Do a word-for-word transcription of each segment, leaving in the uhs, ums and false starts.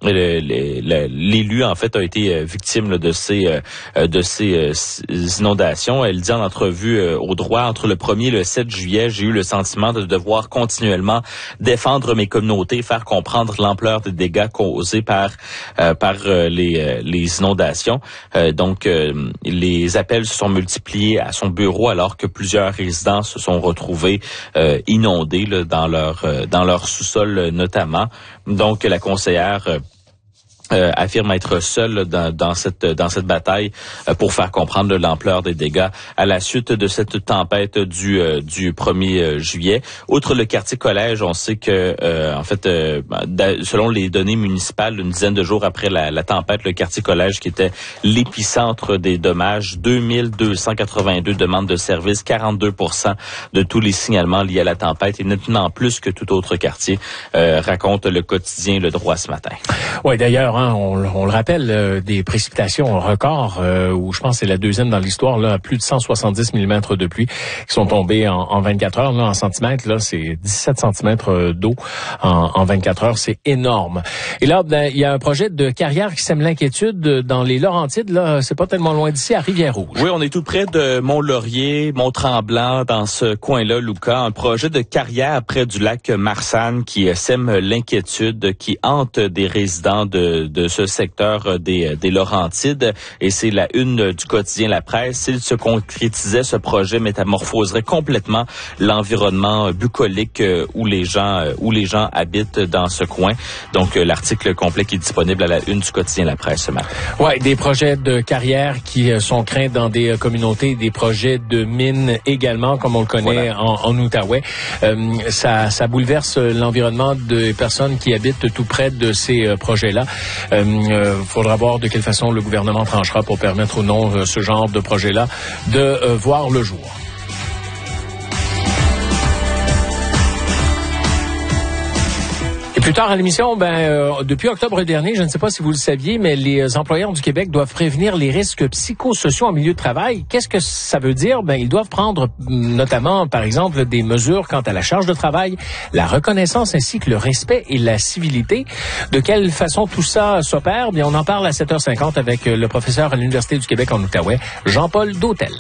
l'élu en fait a été victime là, de ces euh, de ces euh, inondations. Elle dit en entrevue euh, au droit, entre le premier et le sept juillet, j'ai eu le sentiment de devoir continuellement défendre mes communautés, faire comprendre l'ampleur des dégâts causés par euh, par euh, les euh, les inondations. Euh, donc euh, les appels se sont multipliés à son bureau alors que plusieurs résidents se sont retrouvés euh, inondés là, dans leur euh, dans leur sous-sol notamment. Donc la conseillère euh, Euh, affirme être seul dans, dans cette dans cette bataille euh, pour faire comprendre l'ampleur des dégâts à la suite de cette tempête du euh, du premier juillet. Outre le quartier collège, on sait que euh, en fait euh, selon les données municipales, une dizaine de jours après la, la tempête, le quartier collège qui était l'épicentre des dommages, deux mille deux cent quatre-vingt-deux demandes de services, quarante-deux pour cent de tous les signalements liés à la tempête et nettement plus que tout autre quartier, euh, raconte le quotidien Le Droit ce matin. Oui, d'ailleurs, hein, on, on le rappelle, euh, des précipitations records, euh, où je pense que c'est la deuxième dans l'histoire, là, plus de cent soixante-dix millimètres de pluie qui sont tombés en, en vingt-quatre heures. Là, en centimètres, là, c'est dix-sept centimètres d'eau en, en vingt-quatre heures. C'est énorme. Et là, ben, il y a un projet de carrière qui sème l'inquiétude dans les Laurentides. Là, c'est pas tellement loin d'ici, à Rivière-Rouge. Oui, on est tout près de Mont-Laurier, Mont-Tremblant, dans ce coin-là, Lucas. Un projet de carrière près du lac Marsanne qui sème l'inquiétude, qui hante des résidents de, de ce secteur des, des Laurentides. Et c'est la une du quotidien La Presse. S'il se concrétisait, ce projet métamorphoserait complètement l'environnement bucolique où les gens où les gens habitent dans ce coin. Donc, l'article complet qui est disponible à la une du quotidien La Presse ce matin. Ouais, des projets de carrière qui sont craints dans des communautés, des projets de mines également, comme on le connaît voilà. en, en Outaouais. Euh, ça, ça bouleverse l'environnement des personnes qui habitent tout près de ces projets-là. Il euh, faudra voir de quelle façon le gouvernement tranchera pour permettre ou non euh, ce genre de projet-là de euh, voir le jour. Et plus tard à l'émission, ben euh, depuis octobre dernier, je ne sais pas si vous le saviez, mais les employeurs du Québec doivent prévenir les risques psychosociaux en milieu de travail. Qu'est-ce que ça veut dire? Ben ils doivent prendre notamment, par exemple, des mesures quant à la charge de travail, la reconnaissance ainsi que le respect et la civilité. De quelle façon tout ça s'opère? Bien, on en parle à sept heures cinquante avec le professeur à l'Université du Québec en Outaouais, Jean-Paul Dautel.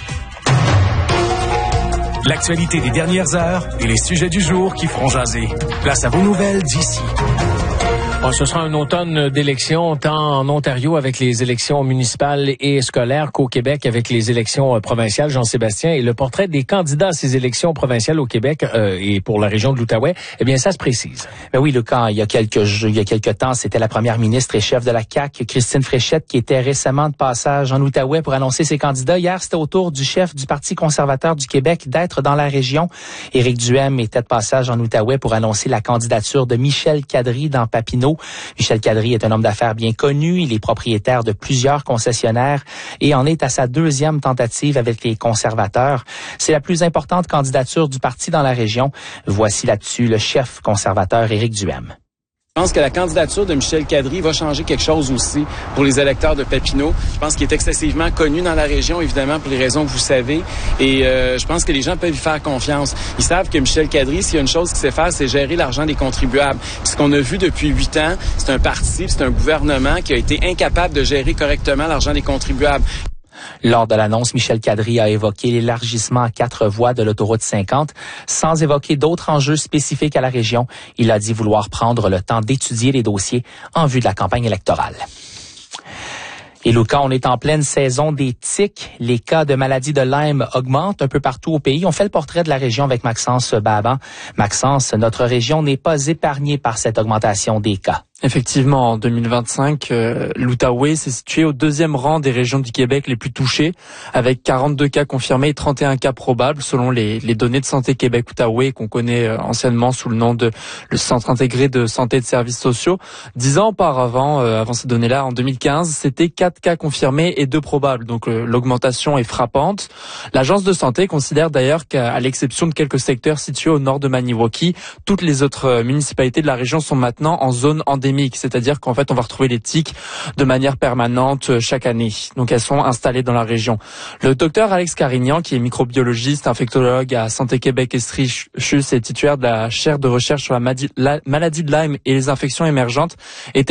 L'actualité des dernières heures et les sujets du jour qui feront jaser. Place à vos nouvelles d'ici. Bon, ce sera un automne d'élections, tant en Ontario avec les élections municipales et scolaires qu'au Québec avec les élections provinciales. Jean-Sébastien, et le portrait des candidats à ces élections provinciales au Québec euh, et pour la région de l'Outaouais, eh bien, ça se précise. Ben oui, Lucas, il y a quelques jours, il y a quelques temps, c'était la première ministre et chef de la C A Q, Christine Fréchette, qui était récemment de passage en Outaouais pour annoncer ses candidats. Hier, c'était au tour du chef du Parti conservateur du Québec d'être dans la région. Éric Duhaime était de passage en Outaouais pour annoncer la candidature de Michel Quadri dans Papineau. Michel Quadri est un homme d'affaires bien connu. Il est propriétaire de plusieurs concessionnaires et en est à sa deuxième tentative avec les conservateurs. C'est la plus importante candidature du parti dans la région. Voici là-dessus le chef conservateur Éric Duhaime. Je pense que la candidature de Michel Quadri va changer quelque chose aussi pour les électeurs de Papineau. Je pense qu'il est excessivement connu dans la région, évidemment, pour les raisons que vous savez. Et euh, je pense que les gens peuvent y faire confiance. Ils savent que Michel Quadri, s'il y a une chose qu'il sait faire, c'est gérer l'argent des contribuables. Puis ce qu'on a vu depuis huit ans, c'est un parti, c'est un gouvernement qui a été incapable de gérer correctement l'argent des contribuables. Lors de l'annonce, Michel Quadri a évoqué l'élargissement à quatre voies de l'autoroute cinquante, sans évoquer d'autres enjeux spécifiques à la région. Il a dit vouloir prendre le temps d'étudier les dossiers en vue de la campagne électorale. Et Lucas, on est en pleine saison des tiques. Les cas de maladie de Lyme augmentent un peu partout au pays. On fait le portrait de la région avec Maxence Baban. Maxence, notre région n'est pas épargnée par cette augmentation des cas. Effectivement, en deux mille vingt-cinq, euh, l'Outaouais s'est situé au deuxième rang des régions du Québec les plus touchées, avec quarante-deux cas confirmés et trente et un cas probables, selon les, les données de Santé Québec-Outaouais, qu'on connaît euh, anciennement sous le nom de le Centre intégré de santé et de services sociaux. Dix ans auparavant, euh, avant ces données-là, en deux mille quinze, c'était quatre cas confirmés et deux probables. Donc euh, l'augmentation est frappante. L'Agence de santé considère d'ailleurs qu'à l'exception de quelques secteurs situés au nord de Maniwaki, toutes les autres euh, municipalités de la région sont maintenant en zone endémique. C'est-à-dire qu'en fait, on va retrouver les tiques de manière permanente chaque année. Donc, elles sont installées dans la région. Le docteur Alex Carignan, qui est microbiologiste, infectologue à Santé Québec Estrichus et titulaire de la chaire de recherche sur la maladie de Lyme et les infections émergentes, était